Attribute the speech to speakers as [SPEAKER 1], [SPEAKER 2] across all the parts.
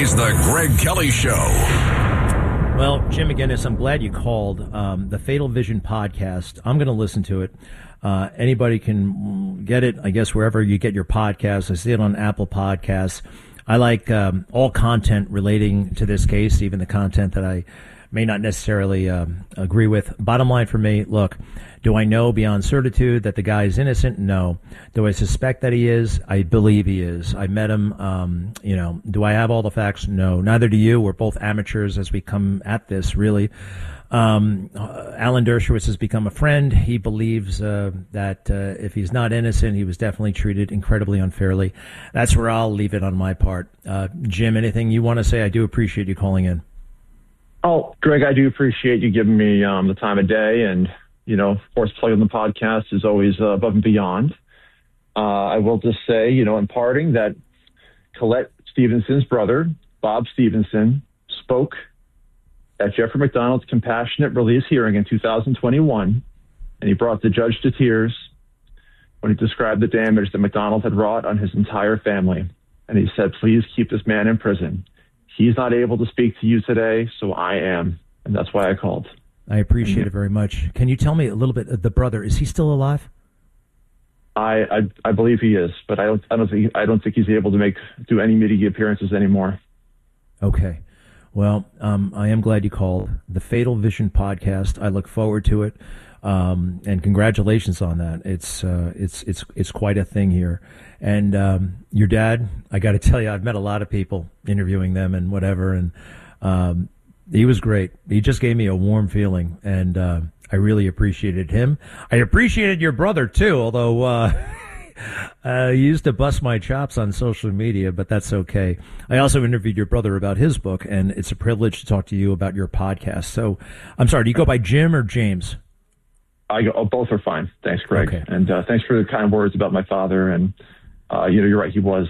[SPEAKER 1] is the Greg Kelly Show.
[SPEAKER 2] Well, Jim McGinnis, I'm glad you called. The Fatal Vision podcast, I'm going to listen to it. Anybody can get it, I guess, wherever you get your podcasts. I see it on Apple Podcasts. I like all content relating to this case, even the content that I may not necessarily agree with. Bottom line for me, look, do I know beyond certitude that the guy is innocent? No. Do I suspect that he is? I believe he is. I met him. Do I have all the facts? No. Neither do you. We're both amateurs as we come at this, really. Alan Dershowitz has become a friend. He believes that if he's not innocent, he was definitely treated incredibly unfairly. That's where I'll leave it on my part. Jim, anything you want to say? I do appreciate you calling in.
[SPEAKER 3] Oh, Greg, I do appreciate you giving me the time of day. And, of course, playing the podcast is always above and beyond. I will just say, in parting, that Colette Stevenson's brother, Bob Stevenson, spoke at Jeffrey McDonald's compassionate release hearing in 2021, and he brought the judge to tears when he described the damage that McDonald had wrought on his entire family. And he said, please keep this man in prison. He's not able to speak to you today, so I am, and that's why I called.
[SPEAKER 2] I appreciate it very much. Can you tell me a little bit of the brother? Is he still alive?
[SPEAKER 3] I believe he is, but I don't think he's able to do any media appearances anymore.
[SPEAKER 2] Okay. Well, I am glad you called. The Fatal Vision podcast. I look forward to it, and congratulations on that. It's quite a thing here. And your dad, I got to tell you, I've met a lot of people interviewing them and whatever, and he was great. He just gave me a warm feeling, and I really appreciated him. I appreciated your brother too, although he used to bust my chops on social media, but that's okay. I also interviewed your brother about his book, and it's a privilege to talk to you about your podcast. So, I'm sorry, do you go by Jim or James?
[SPEAKER 3] Both are fine. Thanks, Greg.
[SPEAKER 2] Okay.
[SPEAKER 3] And thanks for the kind words about my father. And you're right. He was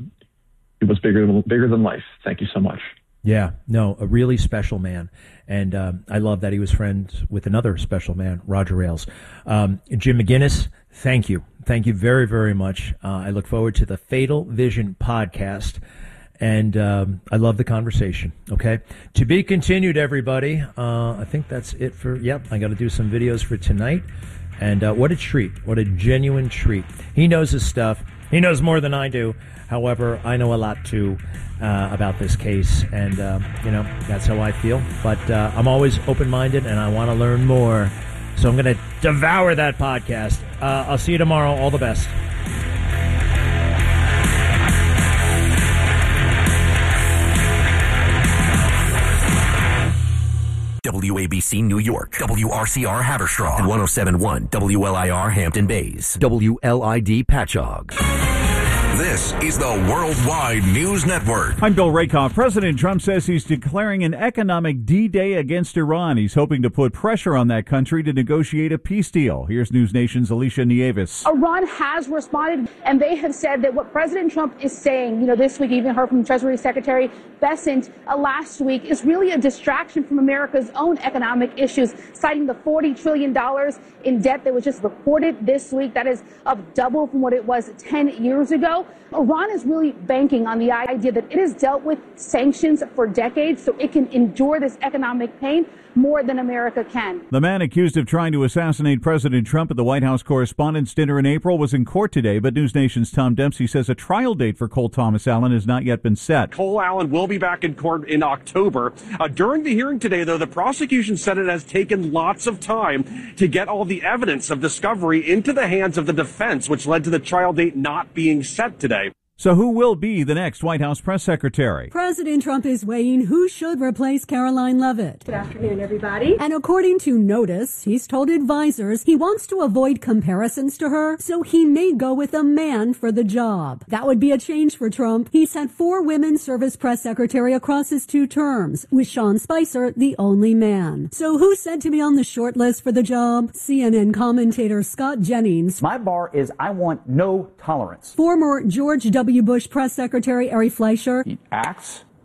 [SPEAKER 3] bigger than life. Thank you so much.
[SPEAKER 2] Yeah, no, a really special man. And I love that he was friends with another special man, Roger Ailes. Jim McGinnis, thank you. Thank you very, very much. I look forward to the Fatal Vision podcast. And I love the conversation, okay? To be continued, everybody. I think that's it for, I got to do some videos for tonight. And what a treat. What a genuine treat. He knows his stuff. He knows more than I do. However, I know a lot, too, about this case. And, that's how I feel. But I'm always open-minded, and I want to learn more. So I'm going to devour that podcast. I'll see you tomorrow. All the best.
[SPEAKER 4] WABC New York, WRCR Haverstraw, and 107.1 WLIR Hampton Bays, WLID Patchogue.
[SPEAKER 1] This is the Worldwide News Network.
[SPEAKER 5] I'm Bill Rakoff. President Trump says he's declaring an economic D-Day against Iran. He's hoping to put pressure on that country to negotiate a peace deal. Here's News Nation's Alicia Nieves.
[SPEAKER 6] Iran has responded, and they have said that what President Trump is saying, this week, even heard from Treasury Secretary Bessent last week, is really a distraction from America's own economic issues, citing the $40 trillion in debt that was just reported this week. That is up double from what it was 10 years ago. Iran is really banking on the idea that it has dealt with sanctions for decades, so it can endure this economic pain more than America can.
[SPEAKER 5] The man accused of trying to assassinate President Trump at the White House Correspondents' Dinner in April was in court today, but News Nation's Tom Dempsey says a trial date for Cole Thomas Allen has not yet been set.
[SPEAKER 7] Cole Allen will be back in court in October. During the hearing today, though, the prosecution said it has taken lots of time to get all the evidence of discovery into the hands of the defense, which led to the trial date not being set today.
[SPEAKER 5] So who will be the next White House press secretary?
[SPEAKER 8] President Trump is weighing who should replace Caroline Leavitt.
[SPEAKER 9] Good afternoon, everybody.
[SPEAKER 8] And according to Notice, he's told advisors he wants to avoid comparisons to her, so he may go with a man for the job. That would be a change for Trump. He's had 4 women serve as press secretary across his 2 terms, with Sean Spicer the only man. So who's said to be on the short list for the job? CNN commentator Scott Jennings.
[SPEAKER 10] My bar is I want no tolerance.
[SPEAKER 8] Former George W. Bush press secretary Ari Fleischer.
[SPEAKER 10] He acts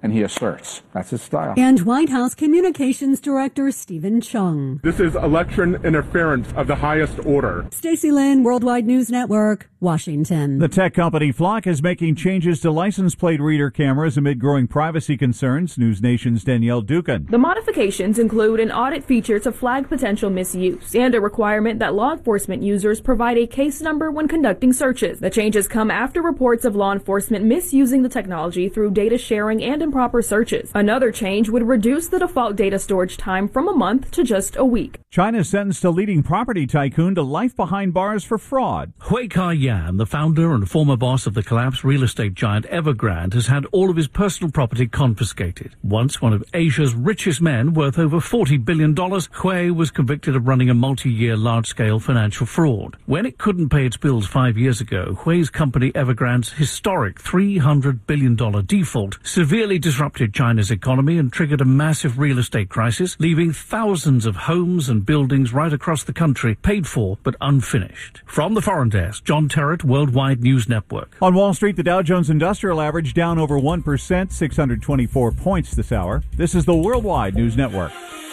[SPEAKER 9] and he asserts. That's his style.
[SPEAKER 8] And White House Communications Director Stephen Chung.
[SPEAKER 10] This is election interference of the highest order.
[SPEAKER 8] Stacey Lynn, Worldwide News Network, Washington.
[SPEAKER 5] The tech company Flock is making changes to license plate reader cameras amid growing privacy concerns. News Nation's Danielle Dukin.
[SPEAKER 11] The modifications include an audit feature to flag potential misuse and a requirement that law enforcement users provide a case number when conducting searches. The changes come after reports of law enforcement misusing the technology through data sharing and improper searches. Another change would reduce the default data storage time from a month to just a week.
[SPEAKER 5] China sentenced a leading property tycoon to life behind bars for fraud.
[SPEAKER 12] Hui Ka-yan, the founder and former boss of the collapsed real estate giant Evergrande, has had all of his personal property confiscated. Once one of Asia's richest men, worth over $40 billion, Hui was convicted of running a multi-year large-scale financial fraud. When it couldn't pay its bills 5 years ago, Hui's company Evergrande's historic $300 billion default severely disrupted China's economy and triggered a massive real estate crisis, leaving thousands of homes and buildings right across the country paid for but unfinished. From the Foreign Desk, John Terrett, Worldwide News Network.
[SPEAKER 5] On Wall Street, the Dow Jones Industrial Average down over 1%, 624 points this hour. This is the Worldwide News Network.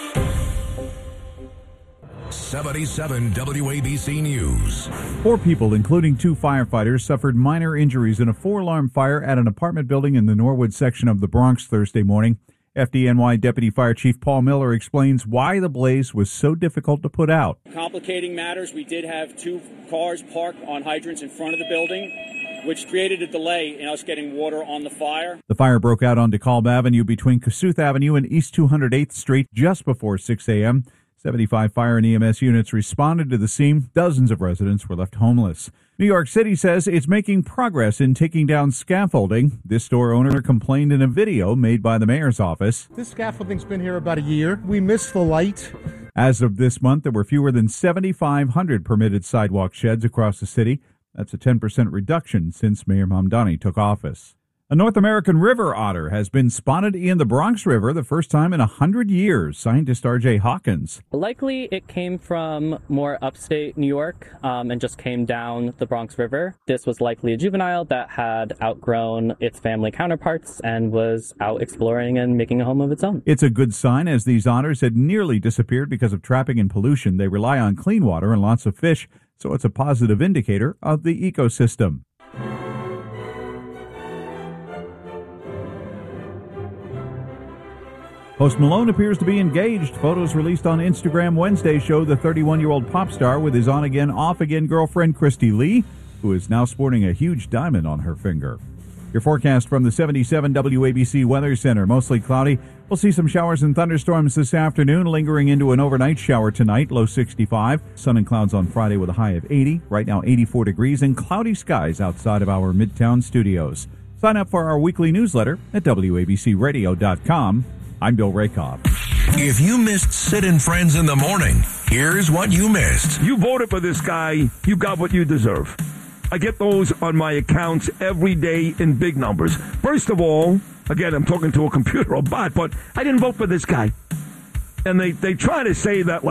[SPEAKER 1] 77 WABC News.
[SPEAKER 5] 4 people, including 2 firefighters, suffered minor injuries in a 4-alarm fire at an apartment building in the Norwood section of the Bronx Thursday morning. FDNY Deputy Fire Chief Paul Miller explains why the blaze was so difficult to put out.
[SPEAKER 13] Complicating matters, we did have 2 cars parked on hydrants in front of the building, which created a delay in us getting water on the fire.
[SPEAKER 5] The fire broke out on DeKalb Avenue between Kossuth Avenue and East 208th Street just before 6 a.m. 75 fire and EMS units responded to the scene. Dozens of residents were left homeless. New York City says it's making progress in taking down scaffolding. This store owner complained in a video made by the mayor's office.
[SPEAKER 14] This scaffolding's been here about a year. We missed the light.
[SPEAKER 5] As of this month, there were fewer than 7,500 permitted sidewalk sheds across the city. That's a 10% reduction since Mayor Mamdani took office. A North American river otter has been spotted in the Bronx River the first time in 100 years. Scientist R.J. Hawkins.
[SPEAKER 15] Likely it came from more upstate New York and just came down the Bronx River. This was likely a juvenile that had outgrown its family counterparts and was out exploring and making a home of its own.
[SPEAKER 5] It's a good sign, as these otters had nearly disappeared because of trapping and pollution. They rely on clean water and lots of fish, so it's a positive indicator of the ecosystem. Post Malone appears to be engaged. Photos released on Instagram Wednesday show the 31-year-old pop star with his on-again, off-again girlfriend Christy Lee, who is now sporting a huge diamond on her finger. Your forecast from the 77 WABC Weather Center. Mostly cloudy. We'll see some showers and thunderstorms this afternoon, lingering into an overnight shower tonight, low 65. Sun and clouds on Friday with a high of 80. Right now 84 degrees and cloudy skies outside of our Midtown studios. Sign up for our weekly newsletter at WABCRadio.com. I'm Bill Rakoff.
[SPEAKER 1] If you missed Sid and Friends in the morning, here's what you missed.
[SPEAKER 16] You voted for this guy. You got what you deserve. I get those on my accounts every day in big numbers. First of all, again, I'm talking to a computer or bot, but I didn't vote for this guy. And they try to say that like